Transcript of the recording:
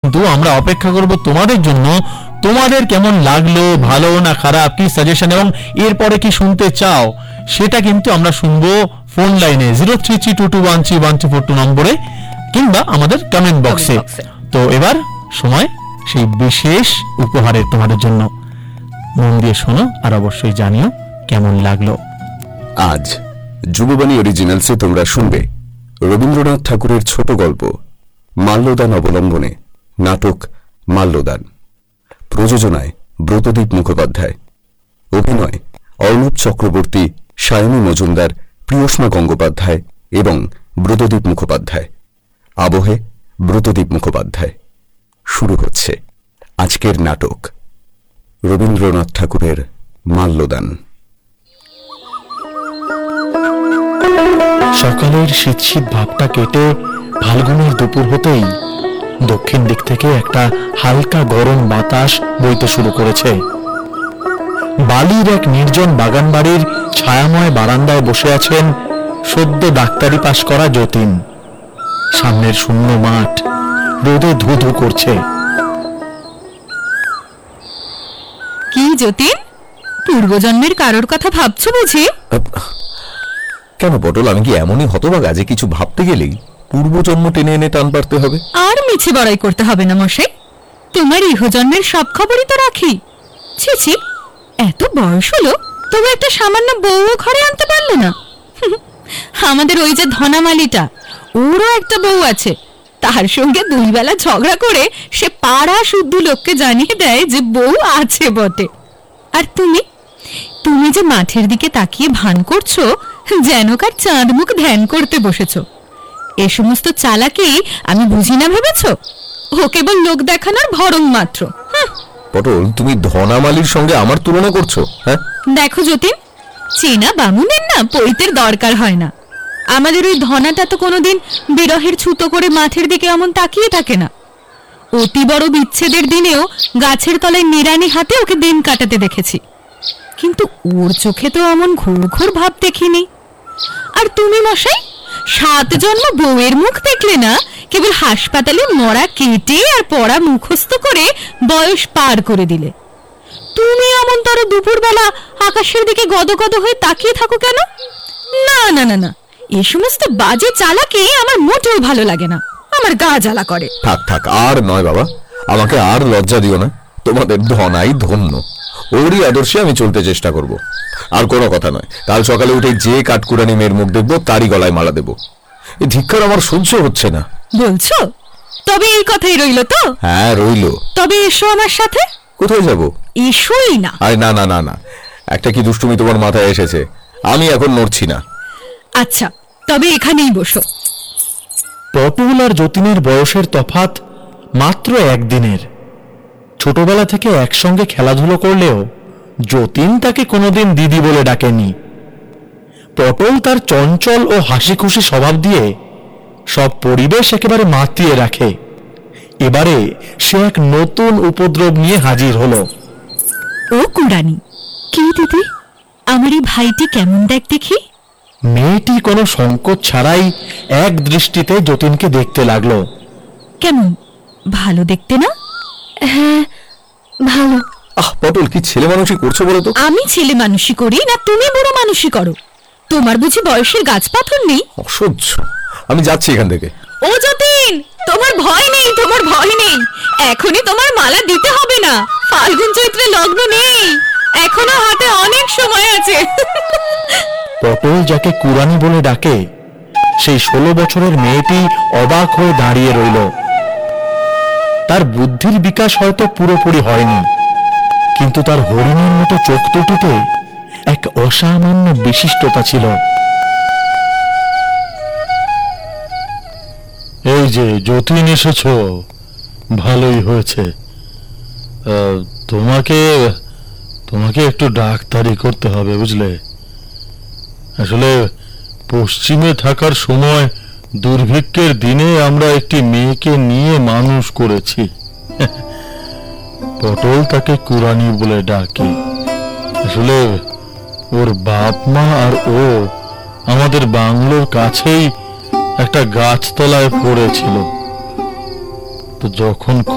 কিন্তু আমরা অপেক্ষা করব তোমাদের জন্য। তোমাদের কেমন লাগলো, ভালো না খারাপ, কি সাজেশন এবং এরপরে কি শুনতে চাও সেটা কিন্তু আমরা শুনবো ফোন লাইনে 0332213142 নম্বরে কিংবা আমাদের কমেন্ট বক্সে। তো এবার সময় সেই বিশেষ উপহারের তোমাদের জন্য। মন দিয়ে শোনো আর অবশ্যই জানিও কেমন লাগলো। আজ যুববাণী অরিজিনালসে তোমরা শুনবে রবীন্দ্রনাথ ঠাকুরের ছোট গল্প মাল্যদান অবলম্বনে নাটক মাল্যদান। প্রযোজনায় ব্রতদীপ মুখোপাধ্যায়, অভিনয় অর্ণব চক্রবর্তী, সায়নী মজুমদার, প্রিয়ষ্মা গঙ্গোপাধ্যায় এবং ব্রতদীপ মুখোপাধ্যায়। আবহে ব্রতদীপ মুখোপাধ্যায়। শুরু হচ্ছে আজকের নাটক রবীন্দ্রনাথ ঠাকুরের মাল্যদান। সকালের শীত শীত ভাবটা কেটে ফাল্গুনের দুপুর হতেই দক্ষিণ দিক থেকে একটা হালকা গরম বাতাস বইতে শুরু করেছে। বালির এক নির্জন বাগান বাড়ির ছায়াময় বারান্দায় বসে আছেন সদ্য ডাক্তারি পাশ করা যতীন। সামনের শূন্য মাঠ রোদে ধু ধু করছে। কি যতীন, পূর্বজন্মের কারোর কথা ভাবছো বুঝি? কেন পটল, আমি কি এমনই হতভাগা যে কিছু ভাবতে গেলেই পূর্বজন্ম টেনে এনে টান পারতে হবে? আর মিছে বড়াই করতে হবে না মশাই, তোমার ইহজন্মের সব খবরই তো রাখি। ছি ছি, এত বয়স হলো তবু একটা সামান্য বউও ঘরে আনতে পারলে না। আমাদের ওই যে ধনামালিটা, ওরও একটা বউ আছে, তার সঙ্গে দুই বেলা ঝগড়া করে সে পাড়া শুদ্ধ লোককে জানিয়ে দেয় যে বউ আছে বটে। আর তুমি তুমি যে মাঠের দিকে তাকিয়ে ভান করছো যেন কার চাঁদ মুখ ধ্যান করতে বসেছো। এ সমস্ত চালাকি আমি বুঝি না ভেবেছ? ও কেবল লোক দেখানোর ভরং মাত্র। পটল, তুমি ধনামালির সঙ্গে আমার তুলনা করছো? হ্যাঁ দেখো যতীন, চেনা বামুনের না পৈতের দরকার হয় না। আমাদের ওই ধনাটা তো কোনোদিন বিরহের ছুতো করে মাঠের দিকে এমন তাকিয়ে থাকে না। অতি বড় বিচ্ছেদের দিনেও গাছের তলায় নিরানি হাতে ওকে দিন কাটাতে দেখেছি, কিন্তু ওর চোখে তো এমন ঘোর ঘোর ভাব দেখিনি। আর তুমি মশাই 7 জন্ম বউয়ের মুখ দেখলে না, কেবল হাসপাতালে মরা কেটে আর পড়া মুখস্থ করে বয়স পার করে দিলে। তুমি এমন তর দুপুরবেলা আকাশের দিকে গদগদ হয়ে তাকিয়ে থাকো কেন? না না না না, এই সমস্ত বাজে চালাকি আমার মোটেও ভালো লাগে না, আমার গা জ্বালা করে। থাক থাক, আর নয় বাবা, আমাকে আর লজ্জা দিও না। তোমাদের ধনাই ধন্য, ওরই আদর্শে আমি চলতে চেষ্টা করব। আর কোনো কথা নয়, কাল সকালে উঠে যে কাঠকুড়ানি মেয়ের মুখ দেখবো তারই গলায় মালা দেবো। এই ধিক্কার আমার সহ্য হচ্ছে না। বলছো? তবে এই কথাই রইলো তো? হ্যাঁ রইলো। তবে এসো আমার সাথে। কোথায় যাব? এসোই না। আরে না না না না, একটা কি দুষ্টুমি তোমার মাথায় এসেছে, আমি এখন নড়ছি না। আচ্ছা তবে এখানেই বসো। পটল আর যতীনের বয়সের তফাৎ মাত্র একদিনের। ছোটবেলা থেকে একসঙ্গে খেলাধুলো করলেও যতীন তাকে কোনোদিন দিদি বলে ডাকেনি। পটল তার চঞ্চল ও হাসি খুশি স্বভাব দিয়ে সব পরিবেশ একেবারে মাতিয়ে রাখে। এবারে সে এক নতুন উপদ্রব নিয়ে হাজির হলো। ও কুড়ানি, কি দিদি, আমার এই ভাইটি কেমন দেখ দেখি। মেয়েটি কোনো সংকোচ ছাড়াই এক দৃষ্টিতে যতীনকে দেখতে লাগলো। কেমন, ভালো দেখতে না? হ্যাঁ ভালো। পটল, কি ছেলে মানুষই করছো বলো তো? আমি ছেলে মানুষই করি না তুমি বুড়ো মানুষই করো? তোমার বুঝি বয়সের গাছ পাথর নেই? অসহ্য, আমি যাচ্ছি এখান থেকে। ও যতীন, তোমার ভয় নেই, তোমার ভয় নেই। এখনই তোমার মালা দিতে হবে না, ফাল্গুন চৈত্রে লগ্ন নেই, এখনো হাতে অনেক সময় আছে। পটল যাকে কুরানি বলে ডাকে, সেই 16 বছরের মেয়েটি অবাক হয়ে দাঁড়িয়ে রইল। তার বুদ্ধির বিকাশ হয়তো পুরোপুরি হয়নি, কিন্তু তার হরিণের মতো চোখ দুটিতে এক অসামান্য বিশিষ্টতা ছিল। এই যে যতীন এসেছ, ভালোই হয়েছে। তোমাকে একটু ডাক্তারি করতে হবে বুঝলে। আসলে পশ্চিমে থাকার সময় দুর্ভিক্ষের দিনে আমরা একটি মেয়েকে নিয়ে মানুষ করেছি। পটল তাকে কুরানি বলে ডাকে। আসলে ওর বাপ মা আর ও আমাদের বাংলোর কাছেই একটা গাছতলায় পড়েছিল। তো যখন